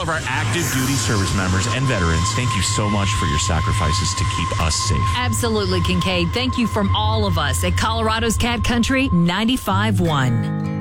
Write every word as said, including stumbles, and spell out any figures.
of our active duty service members and veterans, thank you so much for your sacrifices to keep us safe. Absolutely, Kincaid. Thank you from all of us at Colorado's Cat Country ninety-five point one.